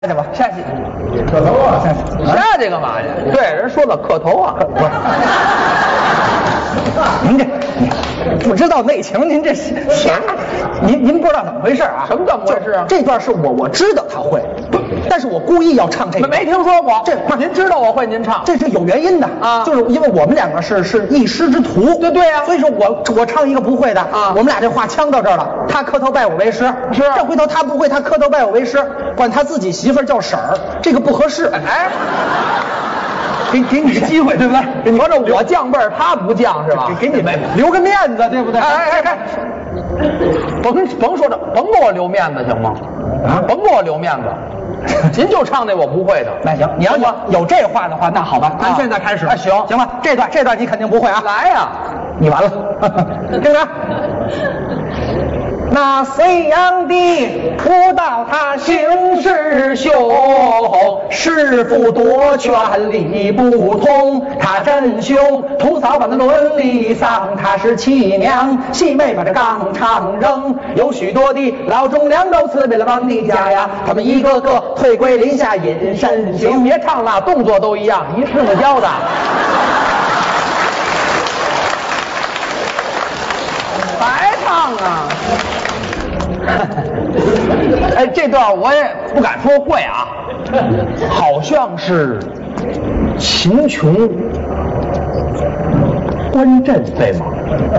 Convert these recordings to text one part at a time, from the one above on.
去吧，下去。 磕头啊！ 下去干嘛去？对，人说了磕头啊。不是，您这不知道内情，您这瞎，您不知道怎么回事啊？ 什么怎么回事啊？ 这段是我知道他会，但是我故意要唱这个。 没听说过。 这不是您知道我会，您唱。 这是有原因的啊， 就是因为我们两个是一师之徒。 对呀。 所以说我唱一个不会的啊， 我们俩这话呛到这儿了。他磕头拜我为师， 是。 这回头他不会，他磕头拜我为师，管他自己媳妇儿叫婶儿，这个不合适。 哎。 给你个机会，对不对？ 合着我降辈儿，他不降是吧？ 给你们留个面子，对不对？ 哎，甭说这，甭给我留面子行吗？ 啊， 甭给我留面子。您就唱那我不会的。 那行，你要有这话的话，那好吧，咱现在开始。 啊，行吧，这段你肯定不会啊。 来呀， 你完了，听着。那隋炀帝不道他行事凶，弑父夺权理不通，他真凶，屠嫂把那伦理丧，他是妻娘，戏妹把这纲常扔，有许多的老忠良都辞别了王的家呀，他们一个个退归林下隐身行。 您别唱了，动作都一样，一次子教的。白唱啊！哎，这段我也不敢说会啊，好像是秦琼观阵，对吗？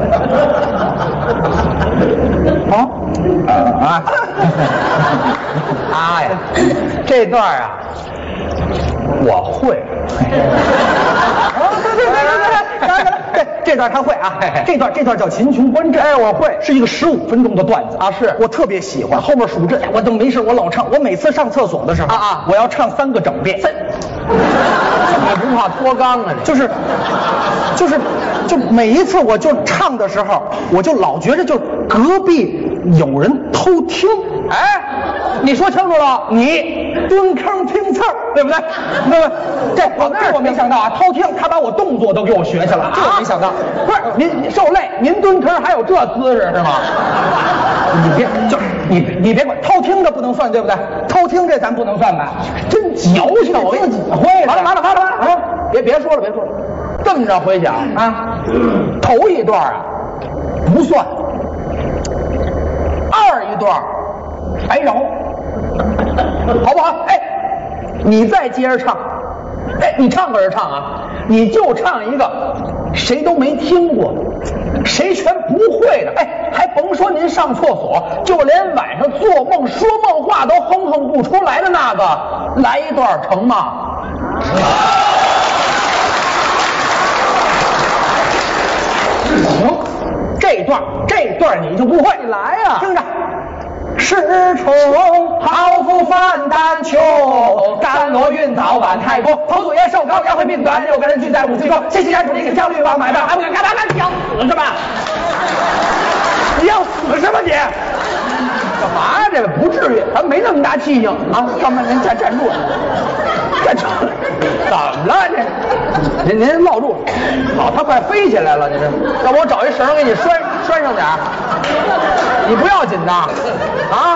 啊呀，这段啊，我会。 对，这段他会啊，这段叫秦琼观阵， 哎，我会， 是一个15分钟的段子啊，是我特别喜欢。后面数阵，我都没事，我老唱。我每次上厕所的时候我要唱3个整遍。 你不怕脱肛啊？ 就每一次我就唱的时候，我就老觉着就隔壁有人偷听。 哎，你说清楚了， 你蹲坑听刺儿，对不对？这我没想到啊，偷听，他把我动作都给我学去了，这我没想到。 不是您受累，您蹲坑还有这姿势是吗？ 你别管，偷听的不能算，对不对？偷听这咱不能算吧？ 真矫情，我自己会。完了啊！别说了，这么着回想啊，头一段啊不算，2一段白饶，好不好？哎，你再接着唱，哎，你唱可是唱啊，你就唱一个谁都没听过的，谁全不会的，哎，还甭说您上厕所，就连晚上做梦说梦话都哼不出来的那个，来一段成吗？ 行，这段你就不会。 来呀， 听着。是虫好富饭丹丘，甘罗运早晚太公，头祖爷寿高，腰会命短，6个人聚在5七沟，谢谢山主，你给焦虑王买卖，还不敢干嘛？你要死是吧？你要死是吧你？ 干嘛呀？这个不至于，咱没那么大气性啊！干嘛您站住？站住！怎么了这？您落住了，好，他快飞起来了，你这，要不我找一绳给你拴上点儿，你不要紧的啊！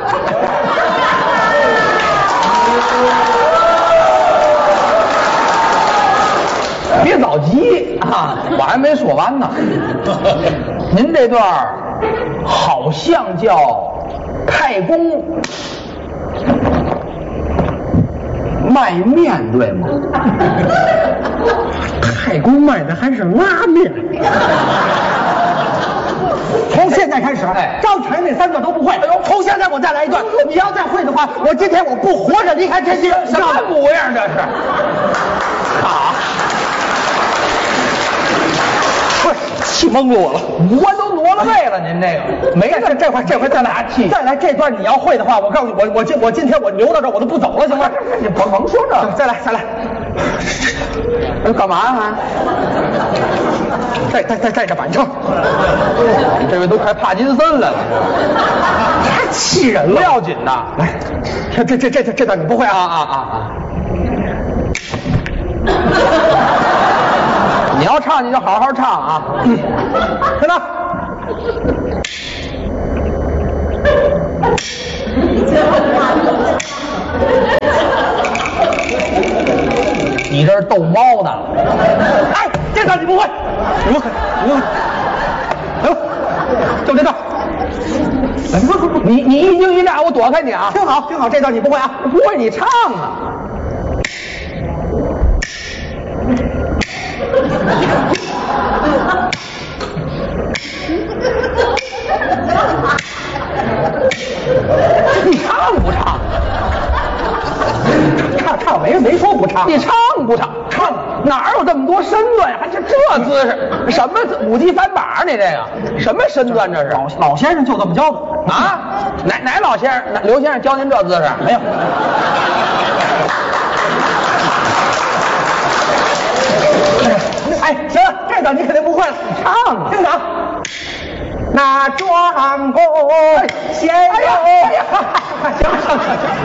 别着急啊，我还没说完呢。您这段好像叫太公卖面，对吗？ 太公卖的还是拉面。从现在开始，刚才那3个都不会。从现在我再来一段，你要再会的话，我今天我不活着离开天津。 什么模样这是？好， 不是气蒙了我了， 我都挪了位了，您这个没事，这回再来气， 再来这段你要会的话，我告诉你，我今天我留到这儿我都不走了，行吗？ 你甭说这， 再来， 干嘛呀？ 带着板唱， 这位都快帕金森来了， 太气人了。 不要紧的， 来，这段你不会啊！你要唱你就好好唱啊！ 听着。 你这是逗猫呢？ 哎，这段你不会，你不会，行，就这段。 你一惊一乍，我躲开你啊！ 听好，听好，这段你不会啊？ 不会你唱啊！你唱不唱？ 唱没说不唱， 你唱不唱？唱哪有这么多身段呀？还这姿势？什么五级翻板？你这个什么身段？这是老先生就这么教的啊？哪老先生？刘先生教您这姿势？ 没有。哎，行了，这段你肯定不会了， 你唱啊！ 听着啊。那庄公先有，行了，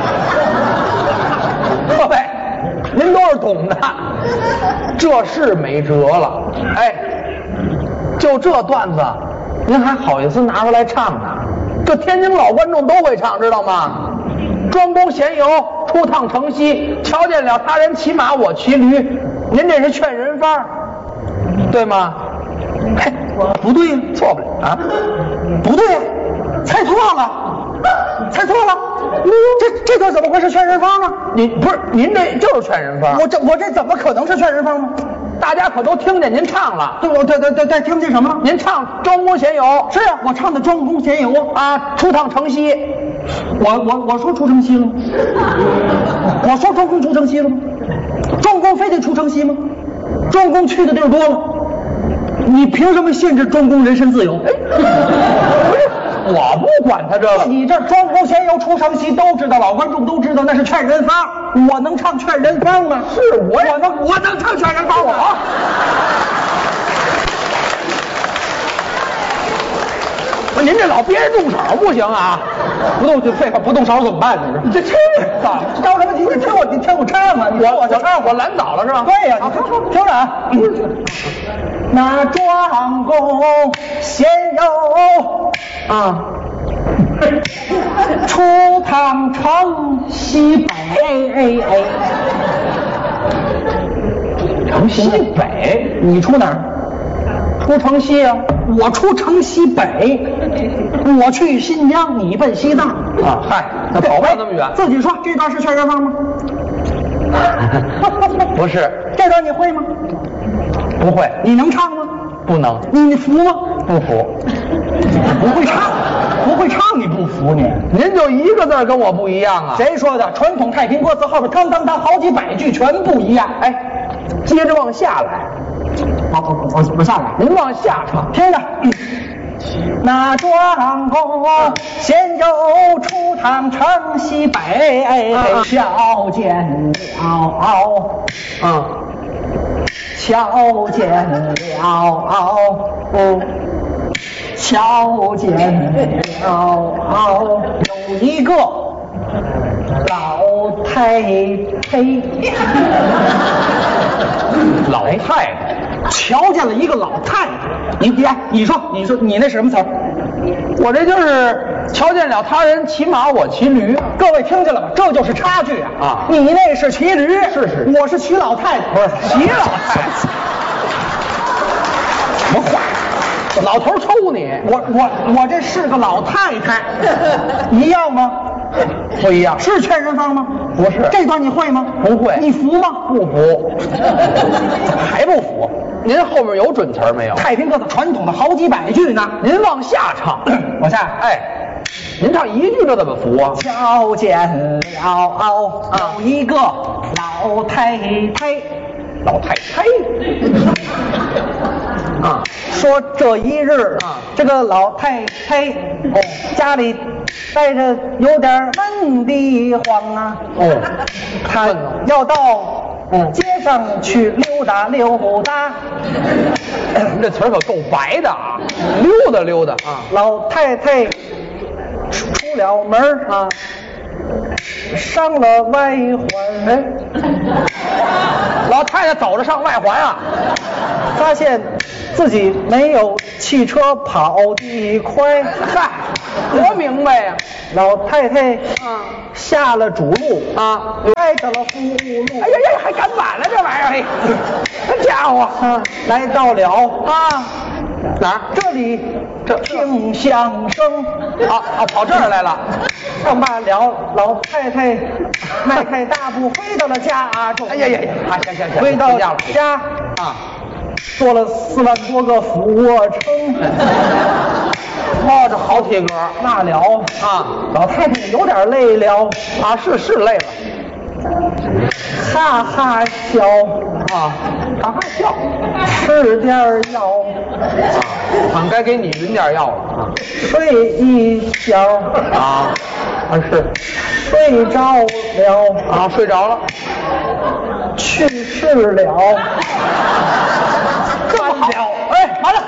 各位，您都是懂的，这是没辙了。哎，就这段子，您还好意思拿出来唱呢？这天津老观众都会唱，知道吗？庄公闲游，出趟城西，瞧见了他人骑马，我骑驴。您这是劝人方，对吗？哎， 不对呀， 错不了啊， 不对呀，猜错了，猜错了。这段怎么会是劝人方呢？ 您不是您这就是劝人方。 我这怎么可能是劝人方呢？ 大家可都听见您唱了。 对，听见什么了？ 您唱庄公闲游。 是啊，我唱的庄公闲游啊，出趟城西。 我说出城西了吗？我说庄公出城西了吗？庄公非得出城西吗？庄公去的地儿多了，你凭什么限制庄公人身自由？ 我不管他这个。 你这庄公闲游出城西都知道，老观众都知道，那是劝人方。我能唱劝人方吗？ 是我能唱劝人方吗？ 您这老憋着动手不行啊！ 不动就废话，不动手怎么办呢？ 这这着什么急？你听我唱啊！ 我拦早了是吧？ 对呀，你听着啊。那庄公闲游啊，出趟城西北。 城西北？ 你出哪儿？ 出城西啊！ 我出城西北，我去新疆，你奔西藏啊！嗨，那跑不了这么远。 自己说，这段是劝人方吗？ 不是。 这段你会吗？ 不会。 你能唱吗？ 不能。 你服吗？ 不服。 不会唱，你不服你？ 您就一个字跟我不一样啊？ 谁说的？传统太平歌词后边当当当好几百句全不一样。 哎，接着往下来。 我下来， 您往下唱， 听着。那庄公闲游出趟城西北，瞧见了，瞧见了，瞧见了，有一个老太太。 老太太瞧见了一个老太太，你说你那是什么词儿？ 我这就是瞧见了他人骑马，我骑驴。 各位听见了吗？这就是差距啊！ 啊， 你那是骑驴， 是， 我是骑老太太， 不是骑老太太。什么话？老头抽你！ 我这是个老太太，一样吗？ 不一样。 是劝人方吗？ 不是。 这段你会吗？ 不会。 你服吗？ 不服。还不服？您后面有准词儿没有？ 太平歌词传统的好几百句呢。 您往下唱。 往下。 哎，您唱一句这怎么服啊？ 瞧见了有一个老太太。 老太太啊，说这一日啊，这个老太太家里待着有点闷得慌啊。她要到街上去溜达溜达。 您这词儿可够白的啊！溜达啊！ 老太太出了门啊， 上了外环。 哎，老太太走着上外环啊， 发现自己没有汽车跑得快。 嗨，多明白呀！ 老太太下了主路来到了副路。 哎呀呀，还赶晚了这玩意儿，这家伙来到了哪儿？ 这里听相声。 跑这儿来了。 上罢了，老太太迈开大步回到了家中。 哎呀呀呀，行， 回到家做了4万多个俯卧撑。 这好铁哥。 那了老太太有点累了是累了， 哈哈笑哈哈笑， 吃点药俺该给你匀点药了睡一觉是睡着了睡着了， 去世了。 这么好，哎，完了，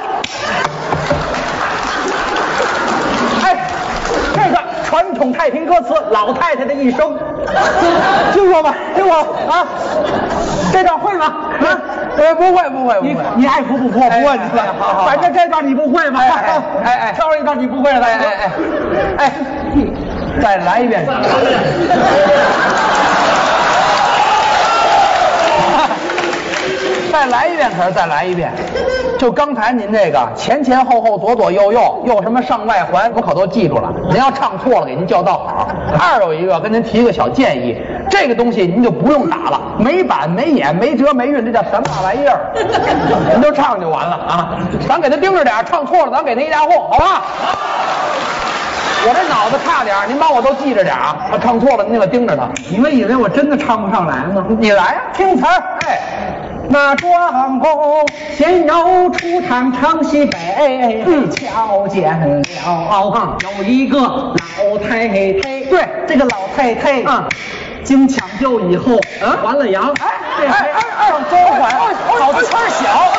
这个传统太平歌词，老太太的一生，听过吗？听过这段会吗？ 不会。 你爱服不服？不问你了。 好， 反正这段你不会嘛。挑一段你不会的。 再来一遍。再来一遍，可是再来一遍。就刚才您这个前前后后左左右右又什么上外环，我可都记住了。您要唱错了，给您叫道好。二有一个跟您提个小建议，这个东西您就不用打了，没板没眼没折没韵，这叫什么玩意儿？您就唱就完了咱给他盯着点，唱错了咱给他一大货，好吧？我这脑子差点，您把我都记着点他唱错了您就给盯着他。 你们以为我真的唱不上来吗？ 你来呀， 听词儿。那庄公先要出场唱西北，瞧见了有一个老太太。 对， 这个老太太经抢救以后还了阳。上周还好的词儿小。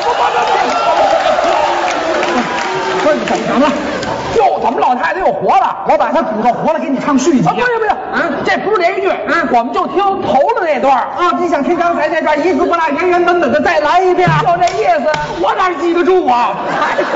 说你怎么了？ 怎么老太太又活了？ 我把她骨头活了，给你唱续集。 不行，这不是连续剧我们就听头的那段你想听刚才那段一字不落、原原本本的再来一遍？ 就这意思， 我哪记得住啊？ 还是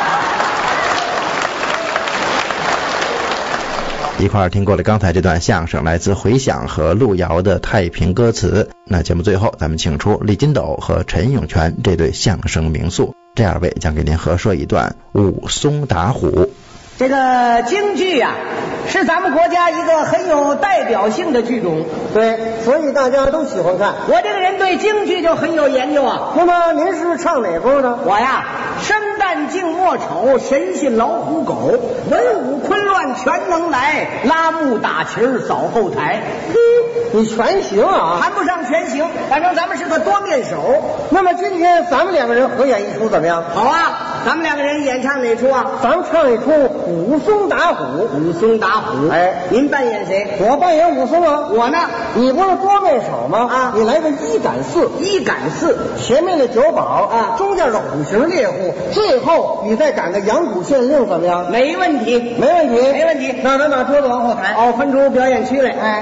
一块儿听过了刚才这段相声，来自回响和路遥的太平歌词。那节目最后，咱们请出李金斗和陈永泉这对相声名宿，这二位将给您合说一段武松打虎。 这个京剧啊，是咱们国家一个很有代表性的剧种。 对，所以大家都喜欢看。 我这个人对京剧就很有研究啊。 那么您是唱哪风的？ 我呀，生旦净末丑，神仙老虎狗，文武昆乱全能来，拉幕打旗儿扫后台。 你全行啊？ 谈不上全行，反正咱们是个多面手。 那么今天咱们两个人合演一出怎么样？ 好啊，咱们两个人演唱哪出啊？ 咱们唱一出武松打虎。 武松打虎。您扮演谁？ 我扮演武松啊。 我呢？ 你不是多面手吗？你来个一杆四。 一杆四， 前面的九宝中间的虎形猎户，最后你再赶个阳谷县令怎么样？ 没问题， 没问题， 没问题。 那咱把桌子往后抬。 分出表演区来。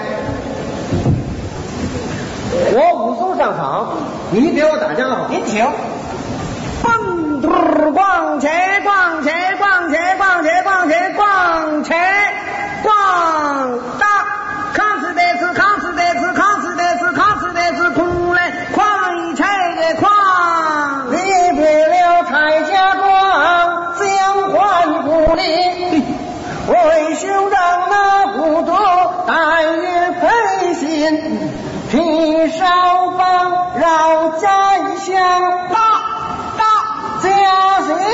我武松上场，你给我打家伙。 您请。蹦嘟逛起逛起逛起逛起逛起逛起逛大，康斯得斯康斯得斯康斯得斯康斯得斯空来逛一拆的逛， 离别了柴家庄，将还故里，为兄让那不多大约配心，披烧帮绕家